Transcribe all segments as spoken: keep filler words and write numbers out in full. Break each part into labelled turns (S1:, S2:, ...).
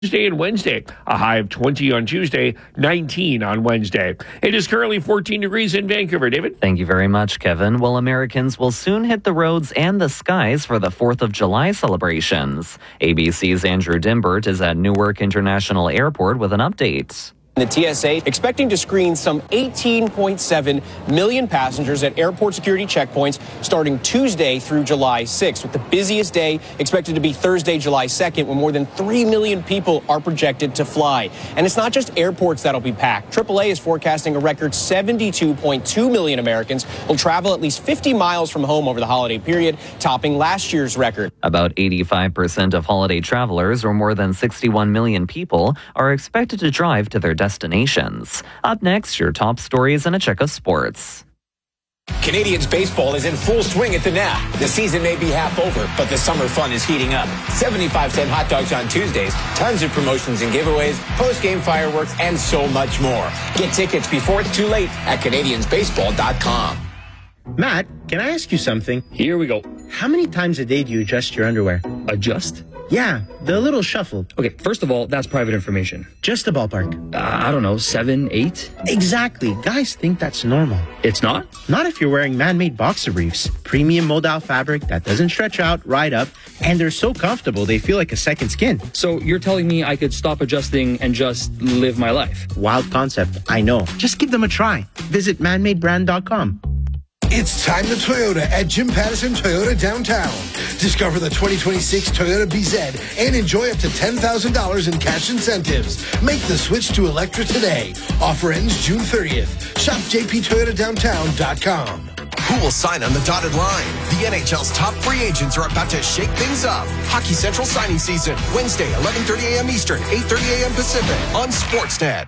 S1: Tuesday and Wednesday. A high of twenty on Tuesday, nineteen on Wednesday. It is currently fourteen degrees in Vancouver. David?
S2: Thank you very much, Kevin. Well, Americans will soon hit the roads and the skies for the fourth of July celebrations. A B C's Andrew Dimbert is at Newark International Airport with an update.
S3: The T S A expecting to screen some eighteen point seven million passengers at airport security checkpoints starting Tuesday through July sixth, with the busiest day expected to be Thursday, July second, when more than three million people are projected to fly. And it's not just airports that'll be packed. triple A is forecasting a record seventy-two point two million Americans will travel at least fifty miles from home over the holiday period, topping last year's record.
S2: About eighty-five percent of holiday travelers, or more than sixty-one million people, are expected to drive to their destinations. Up next, your top stories and a check of sports.
S4: Canadians baseball is in full swing at the Nap. The season may be half over, but the summer fun is heating up. seventy-five cent hot dogs on Tuesdays, tons of promotions and giveaways, post-game fireworks, and so much more. Get tickets before it's too late at Canadians baseball dot com.
S5: Matt, can I ask you something?
S6: Here we go.
S5: How many times a day do you adjust your underwear?
S6: Adjust?
S5: Yeah, the little shuffle.
S6: Okay, first of all, that's private information.
S5: Just a ballpark.
S6: Uh, I don't know, seven, eight?
S5: Exactly. Guys think that's normal.
S6: It's not?
S5: Not if you're wearing man-made boxer briefs. Premium modal fabric that doesn't stretch out, ride up, and they're so comfortable they feel like a second skin.
S6: So you're telling me I could stop adjusting and just live my life?
S5: Wild concept, I know. Just give them a try. Visit man made brand dot com.
S7: It's time to Toyota at Jim Pattison Toyota Downtown. Discover the twenty twenty-six Toyota B Z and enjoy up to ten thousand dollars in cash incentives. Make the switch to Electra today. Offer ends June thirtieth. Shop j p toyota downtown dot com.
S8: Who will sign on the dotted line? The N H L's top free agents are about to shake things up. Hockey Central signing season, Wednesday, eleven thirty a.m. Eastern, eight thirty a.m. Pacific on Sportsnet.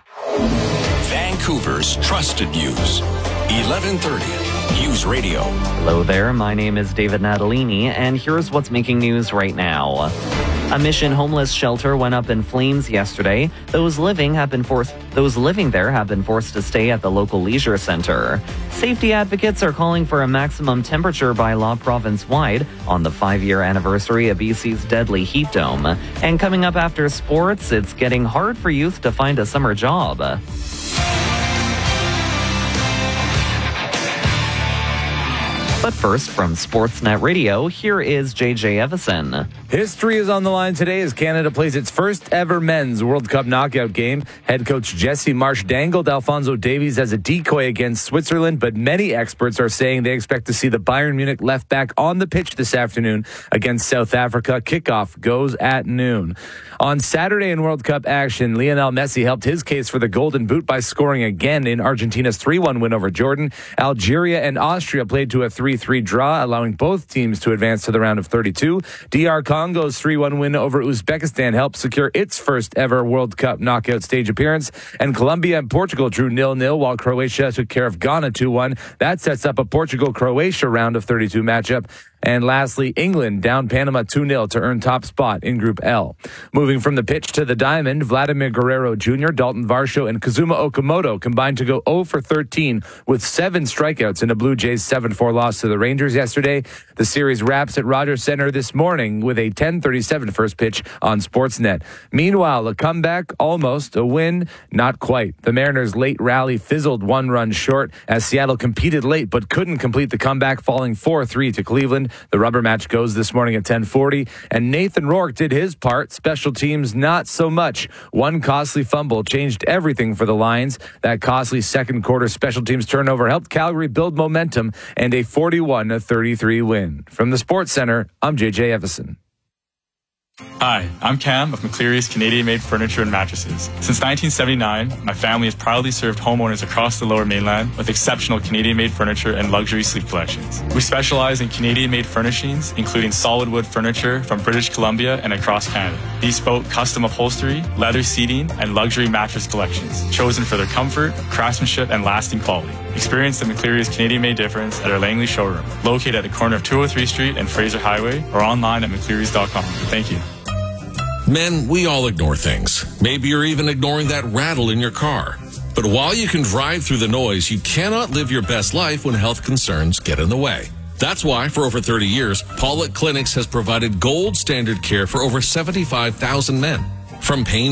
S9: Vancouver's trusted news, eleven thirty. News Radio.
S2: Hello there, my name is David Natalini, and here's what's making news right now. A Mission homeless shelter went up in flames yesterday. Those living have been forced those living there have been forced to stay at the local leisure center. Safety advocates are calling for a maximum temperature by law province-wide on the five-year anniversary of B C's deadly heat dome. And coming up after sports, it's getting hard for youth to find a summer job. But first, from Sportsnet Radio, here is J J Evison.
S10: History is on the line today as Canada plays its first ever men's World Cup knockout game. Head coach Jesse Marsh dangled Alphonso Davies as a decoy against Switzerland, but many experts are saying they expect to see the Bayern Munich left back on the pitch this afternoon against South Africa. Kickoff goes at noon. On Saturday in World Cup action, Lionel Messi helped his case for the Golden Boot by scoring again in Argentina's three one win over Jordan. Algeria and Austria played to a three three draw, allowing both teams to advance to the round of thirty-two. D R Congo's three one win over Uzbekistan helped secure its first ever World Cup knockout stage appearance. And Colombia and Portugal drew nil nil while Croatia took care of Ghana two one. That sets up a Portugal-Croatia round of thirty-two matchup. And lastly, England down Panama two nil to earn top spot in Group L. Moving from the pitch to the diamond, Vladimir Guerrero Junior, Dalton Varsho, and Kazuma Okamoto combined to go zero for thirteen with seven strikeouts in a Blue Jays seven four loss to the Rangers yesterday. The series wraps at Rogers Center this morning with a ten thirty-seven first pitch on Sportsnet. Meanwhile, a comeback, almost, a win, not quite. The Mariners' late rally fizzled one run short as Seattle competed late but couldn't complete the comeback, falling four three to Cleveland. The rubber match goes this morning at ten forty, and Nathan Rourke did his part. Special teams, not so much. One costly fumble changed everything for the Lions. That costly second quarter special teams turnover helped Calgary build momentum and a forty-one to thirty-three win. From the Sports Center, I'm J J Evison.
S11: Hi, I'm Cam of McCleary's Canadian-made furniture and mattresses. Since nineteen seventy-nine, my family has proudly served homeowners across the Lower Mainland with exceptional Canadian-made furniture and luxury sleep collections. We specialize in Canadian-made furnishings, including solid wood furniture from British Columbia and across Canada, bespoke custom upholstery, leather seating, and luxury mattress collections, chosen for their comfort, craftsmanship, and lasting quality. Experience the McCleary's Canadian-made difference at our Langley showroom, located at the corner of two oh three Street and Fraser Highway, or online at mcclearys dot com. Thank you.
S9: Men, we all ignore things. Maybe you're even ignoring that rattle in your car. But while you can drive through the noise, you cannot live your best life when health concerns get in the way. That's why, for over thirty years, Pollock Clinics has provided gold standard care for over seventy-five thousand men. From pain